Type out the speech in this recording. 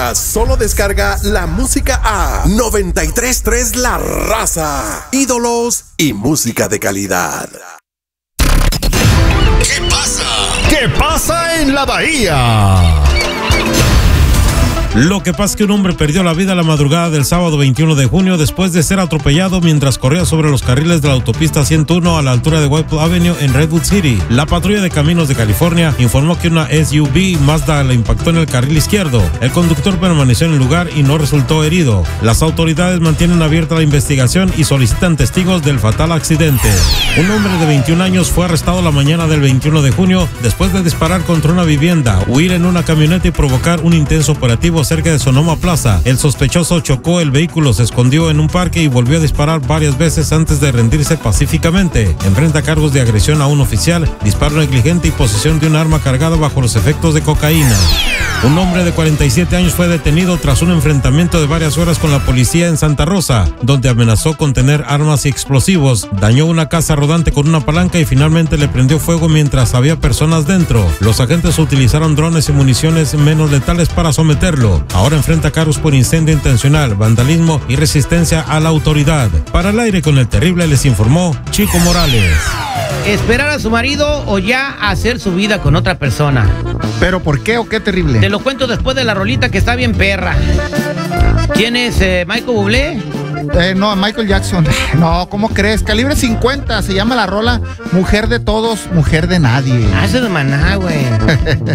Solo descarga la música a 93.3 La Raza. Ídolos y música de calidad. ¿Qué pasa? ¿Qué pasa en la Bahía? Lo que pasa es que un hombre perdió la vida la madrugada del sábado 21 de junio después de ser atropellado mientras corría sobre los carriles de la autopista 101 a la altura de White Avenue en Redwood City. La patrulla de caminos de California informó que una SUV Mazda le impactó en el carril izquierdo. El conductor permaneció en el lugar y no resultó herido. Las autoridades mantienen abierta la investigación y solicitan testigos del fatal accidente. Un hombre de 21 años fue arrestado la mañana del 21 de junio después de disparar contra una vivienda, huir en una camioneta y provocar un intenso operativo cerca de Sonoma Plaza. El sospechoso chocó el vehículo, se escondió en un parque y volvió a disparar varias veces antes de rendirse pacíficamente. Enfrenta cargos de agresión a un oficial, disparo negligente y posesión de un arma cargada bajo los efectos de cocaína. Un hombre de 47 años fue detenido tras un enfrentamiento de varias horas con la policía en Santa Rosa, donde amenazó con tener armas y explosivos, dañó una casa rodante con una palanca y finalmente le prendió fuego mientras había personas dentro. Los agentes utilizaron drones y municiones menos letales para someterlo. Ahora enfrenta cargos por incendio intencional, vandalismo y resistencia a la autoridad. Para el aire con el terrible les informó Chico Morales. ¿Esperar a su marido o ya hacer su vida con otra persona? ¿Pero por qué o qué terrible? Te lo cuento después de la rolita que está bien perra. ¿Quién es? ¿Michael Bublé? No, Michael Jackson. No, ¿cómo crees? Calibre 50 se llama la rola. Mujer de todos, mujer de nadie. Ah, eso es de Maná, güey.